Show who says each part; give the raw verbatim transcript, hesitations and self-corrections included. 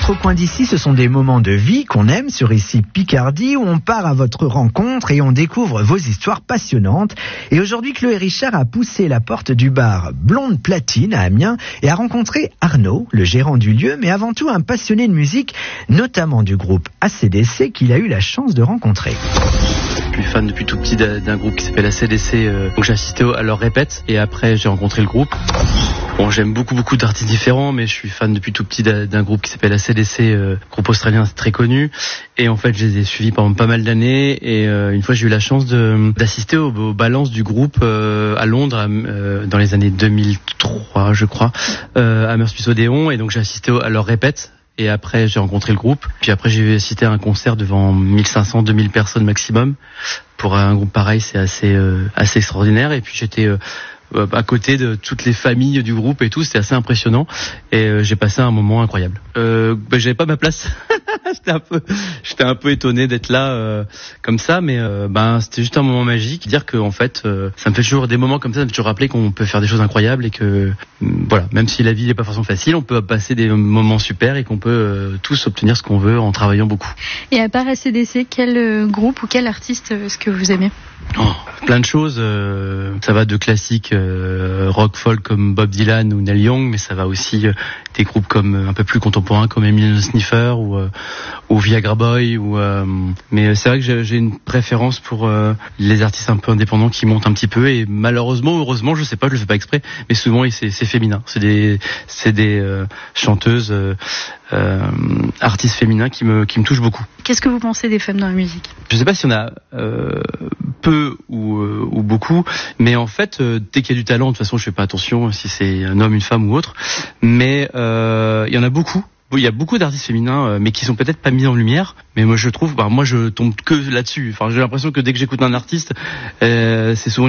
Speaker 1: rencontres au coin d'ici, ce sont des moments de vie qu'on aime sur Ici Picardie, où on part à votre rencontre et on découvre vos histoires passionnantes. Et aujourd'hui, Chloé Richard a poussé la porte du bar Blonde Platine à Amiens et a rencontré Arnaud, le gérant du lieu, mais avant tout un passionné de musique, notamment du groupe A C D C qu'il a eu la chance de rencontrer.
Speaker 2: Je suis fan depuis tout petit d'un groupe qui s'appelle A C D C, euh, donc j'ai assisté à leurs répètes et après j'ai rencontré le groupe. Bon, j'aime beaucoup beaucoup d'artistes différents, mais je suis fan depuis tout petit d'un groupe qui s'appelle A C D C, euh, groupe australien très connu. Et en fait, je les ai suivis pendant pas mal d'années. Et euh, une fois, j'ai eu la chance de d'assister aux, aux balances du groupe euh, à Londres euh, dans les années deux mille trois, je crois, euh, à Merspuis Odéon. Et donc j'ai assisté à leurs répètes. Et après, j'ai rencontré le groupe. Puis après, j'ai assisté à un concert devant mille cinq cents, deux mille personnes maximum. Pour un groupe pareil, c'est assez euh, assez extraordinaire. Et puis j'étais euh, à côté de toutes les familles du groupe et tout, c'était assez impressionnant. Et euh, j'ai passé un moment incroyable. Euh, bah, j'avais pas ma place. j'étais un peu, j'étais un peu étonné d'être là euh, comme ça, mais euh, ben c'était juste un moment magique. Dire que en fait, euh, ça me fait toujours des moments comme ça, ça me fait toujours rappeler qu'on peut faire des choses incroyables et que euh, voilà, même si la vie n'est pas forcément facile, on peut passer des moments super et qu'on peut euh, tous obtenir ce qu'on veut en travaillant beaucoup.
Speaker 3: Et à part A C D C, quel euh, groupe ou quel artiste euh, est-ce que vous aimez?
Speaker 2: Oh, plein de choses. Euh, ça va de classiques euh, rock folk comme Bob Dylan ou Neil Young, mais ça va aussi euh, des groupes comme euh, un peu plus contemporains comme Eminem Sniffer ou euh, ou Viagra Boy. Ou euh, mais c'est vrai que j'ai, j'ai une préférence pour euh, les artistes un peu indépendants qui montent un petit peu. Et malheureusement, heureusement, je sais pas, je le fais pas exprès, mais souvent c'est, c'est féminin. C'est des c'est des euh, chanteuses. Euh, Euh, artistes féminins qui me qui me touchent beaucoup.
Speaker 3: Qu'est-ce que vous pensez des femmes dans la musique?
Speaker 2: Je sais pas si on a euh, peu ou, euh, ou beaucoup, mais en fait, euh, dès qu'il y a du talent, de toute façon, je fais pas attention si c'est un homme, une femme ou autre, mais euh, il y en a beaucoup. Il y a beaucoup d'artistes féminins, euh, mais qui sont peut-être pas mis en lumière. Mais moi, je trouve, bah, moi, je tombe que là-dessus. Enfin, j'ai l'impression que dès que j'écoute un artiste, euh, c'est souvent